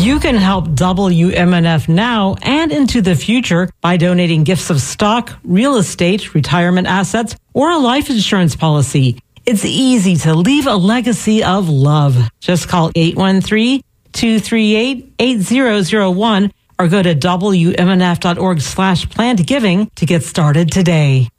You can help WMNF now and into the future by donating gifts of stock, real estate, retirement assets, or a life insurance policy. It's easy to leave a legacy of love. Just call 813-238-8001 or go to WMNF.org/plannedgiving to get started today.